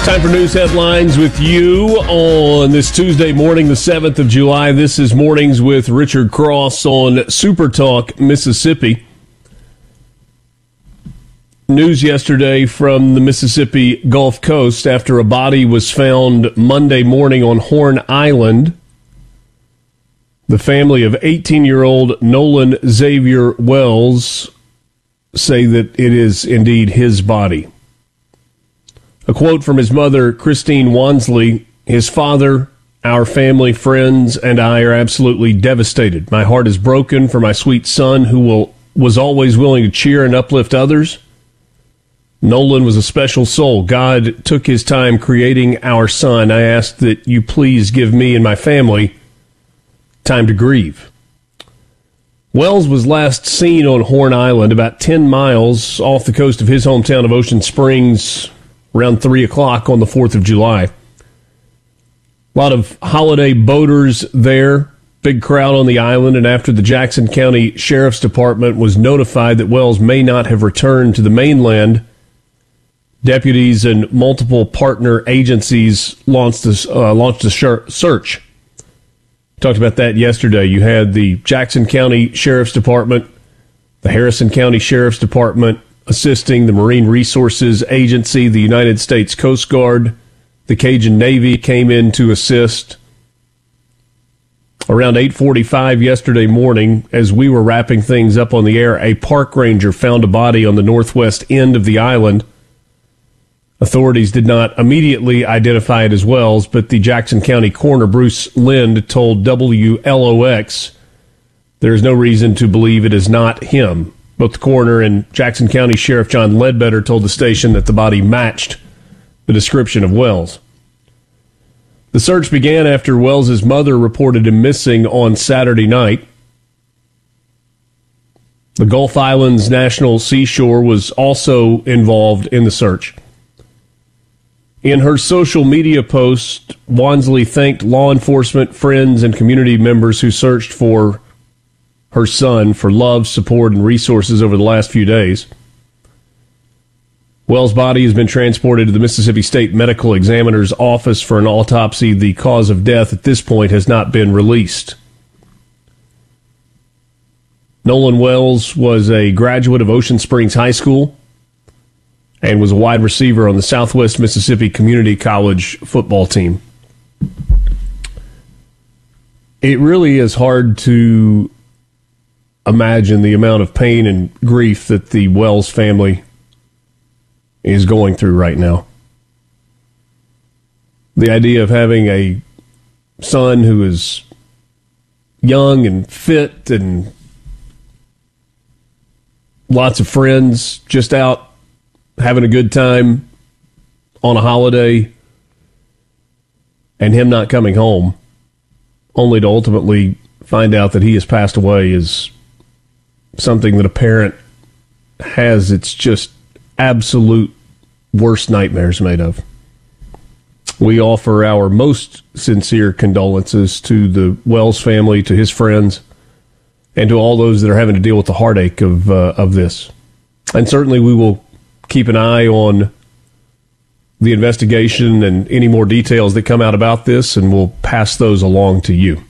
Time for news headlines with you on this Tuesday morning, the 7th of July. This is Mornings with Richard Cross on Super Talk, Mississippi. News yesterday from the Mississippi Gulf Coast after a body was found Monday morning on Horn Island. The family of 18-year-old Nolan Xavier Wells say that it is indeed his body. A quote from his mother, Christine Wansley: "His father, our family, friends, and I are absolutely devastated. My heart is broken for my sweet son who was always willing to cheer and uplift others. Nolan was a special soul. God took his time creating our son. I ask that you please give me and my family time to grieve." Wells was last seen on Horn Island, about 10 miles off the coast of his hometown of Ocean Springs, around 3 o'clock on the 4th of July. A lot of holiday boaters there, big crowd on the island, and after the Jackson County Sheriff's Department was notified that Wells may not have returned to the mainland, deputies and multiple partner agencies launched a search. Talked about that yesterday. You had the Jackson County Sheriff's Department, the Harrison County Sheriff's Department assisting the Marine Resources Agency, the United States Coast Guard, the Cajun Navy came in to assist. Around 8:45 yesterday morning, as we were wrapping things up on the air, a park ranger found a body on the northwest end of the island. Authorities did not immediately identify it as Wells, but the Jackson County coroner, Bruce Lind, told WLOX there is no reason to believe it is not him. Both the coroner and Jackson County Sheriff John Ledbetter told the station that the body matched the description of Wells. The search began after Wells' mother reported him missing on Saturday night. The Gulf Islands National Seashore was also involved in the search. In her social media post, Wansley thanked law enforcement, friends, and community members who searched for her son for love, support, and resources over the last few days. Wells' body has been transported to the Mississippi State Medical Examiner's office for an autopsy. The cause of death at this point has not been released. Nolan Wells was a graduate of Ocean Springs High School and was a wide receiver on the Southwest Mississippi Community College football team. It really is hard to imagine the amount of pain and grief that the Wells family is going through right now. The idea of having a son who is young and fit and lots of friends, just out having a good time on a holiday, and him not coming home, only to ultimately find out that he has passed away, is something that a parent has its just absolute worst nightmares made of. We offer our most sincere condolences to the Wells family, to his friends, and to all those that are having to deal with the heartache of this. And certainly we will keep an eye on the investigation and any more details that come out about this, and we'll pass those along to you.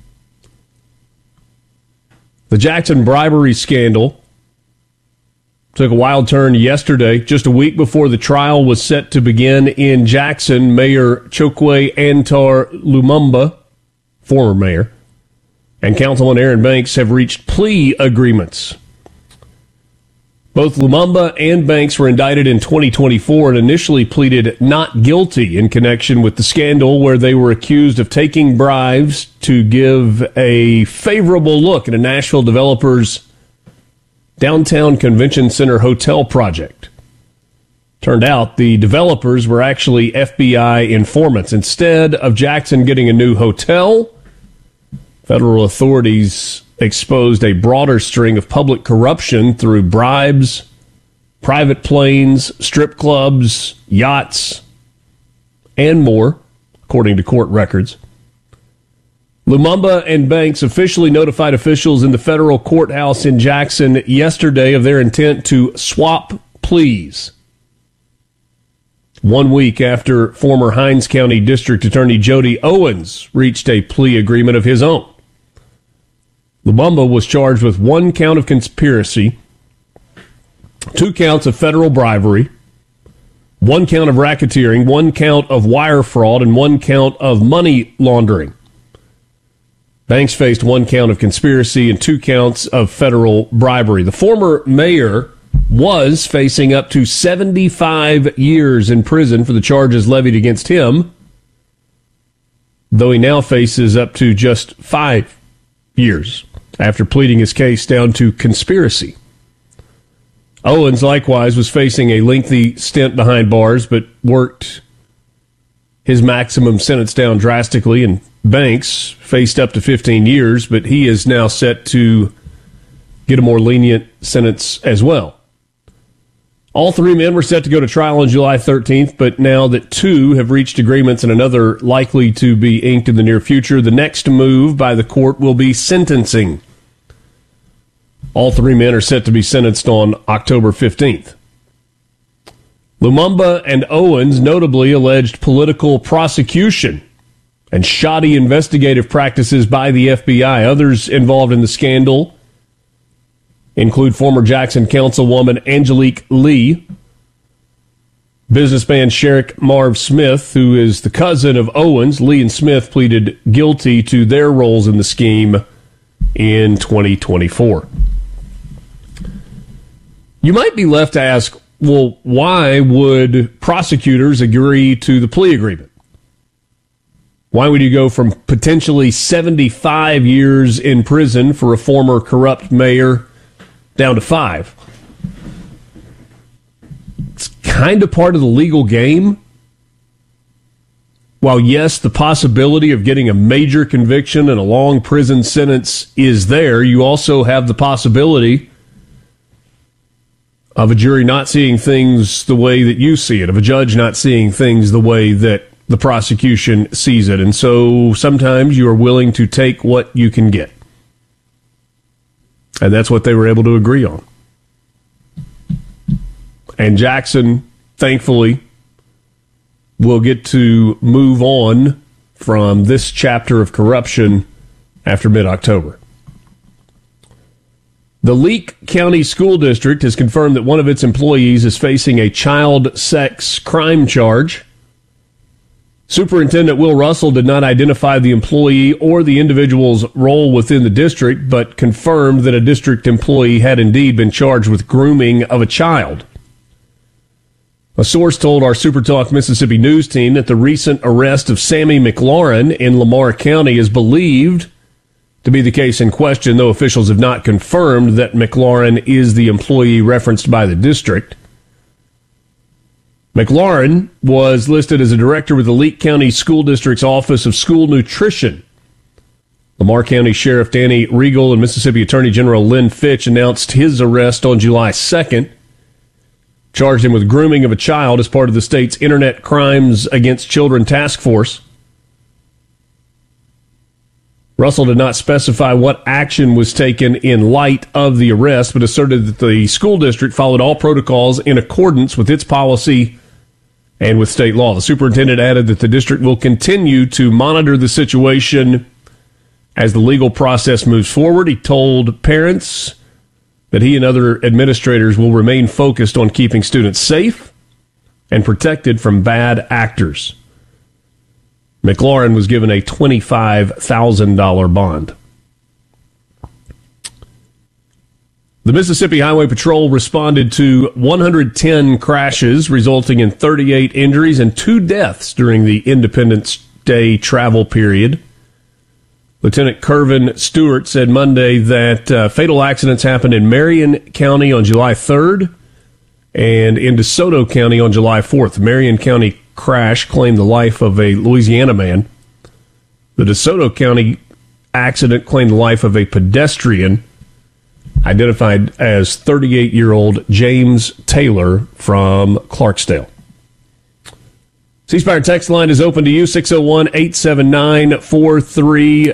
The Jackson bribery scandal took a wild turn yesterday. Just a week before the trial was set to begin in Jackson, Mayor Chokwe Antar Lumumba, former mayor, and Councilman Aaron Banks have reached plea agreements. Both Lumumba and Banks were indicted in 2024 and initially pleaded not guilty in connection with the scandal, where they were accused of taking bribes to give a favorable look at a Nashville developer's downtown convention center hotel project. Turned out the developers were actually FBI informants. Instead of Jackson getting a new hotel, federal authorities exposed a broader string of public corruption through bribes, private planes, strip clubs, yachts, and more, according to court records. Lumumba and Banks officially notified officials in the federal courthouse in Jackson yesterday of their intent to swap pleas. 1 week after former Hinds County District Attorney Jody Owens reached a plea agreement of his own. Lumumba was charged with 1 count of conspiracy, 2 counts of federal bribery, 1 count of racketeering, 1 count of wire fraud, and 1 count of money laundering. Banks faced 1 count of conspiracy and 2 counts of federal bribery. The former mayor was facing up to 75 years in prison for the charges levied against him, though he now faces up to just 5 years after pleading his case down to conspiracy. Owens, likewise, was facing a lengthy stint behind bars, but worked his maximum sentence down drastically, and Banks faced up to 15 years, but he is now set to get a more lenient sentence as well. All 3 men were set to go to trial on July 13th, but now that 2 have reached agreements and another likely to be inked in the near future, the next move by the court will be sentencing. All 3 men are set to be sentenced on October 15th. Lumumba and Owens notably alleged political prosecution and shoddy investigative practices by the FBI. Others involved in the scandal include former Jackson councilwoman Angelique Lee, businessman Sherrick Marv Smith, who is the cousin of Owens. Lee and Smith pleaded guilty to their roles in the scheme in 2024. You might be left to ask, well, why would prosecutors agree to the plea agreement? Why would you go from potentially 75 years in prison for a former corrupt mayor down to 5? It's kind of part of the legal game. While, yes, the possibility of getting a major conviction and a long prison sentence is there, you also have the possibility of a jury not seeing things the way that you see it, of a judge not seeing things the way that the prosecution sees it. And so sometimes you are willing to take what you can get. And that's what they were able to agree on. And Jackson, thankfully, will get to move on from this chapter of corruption after mid-October. The Leake County School District has confirmed that one of its employees is facing a child sex crime charge. Superintendent Will Russell did not identify the employee or the individual's role within the district, but confirmed that a district employee had indeed been charged with grooming of a child. A source told our SuperTalk Mississippi news team that the recent arrest of Sammy McLaurin in Lamar County is believed to be the case in question, though officials have not confirmed that McLaurin is the employee referenced by the district. McLaurin was listed as a director with the Leake County School District's Office of School Nutrition. Lamar County Sheriff Danny Regal and Mississippi Attorney General Lynn Fitch announced his arrest on July 2nd, charged him with grooming of a child as part of the state's Internet Crimes Against Children Task Force. Russell did not specify what action was taken in light of the arrest, but asserted that the school district followed all protocols in accordance with its policy and with state law. The superintendent added that the district will continue to monitor the situation as the legal process moves forward. He told parents that he and other administrators will remain focused on keeping students safe and protected from bad actors. McLaurin was given a $25,000 bond. The Mississippi Highway Patrol responded to 110 crashes, resulting in 38 injuries and 2 deaths during the Independence Day travel period. Lieutenant Kervin Stewart said Monday that fatal accidents happened in Marion County on July 3rd and in DeSoto County on July 4th. The Marion County crash claimed the life of a Louisiana man. The DeSoto County accident claimed the life of a pedestrian identified as 38-year-old James Taylor from Clarksdale. C-Spire text line is open to you, 601-879-4395,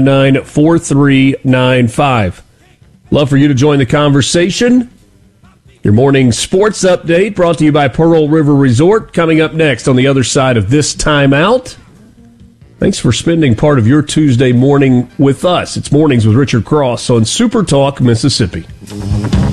601-879-4395. Love for you to join the conversation. Your morning sports update brought to you by Pearl River Resort. Coming up next on the other side of this timeout. Thanks for spending part of your Tuesday morning with us. It's Mornings with Richard Cross on Super Talk Mississippi.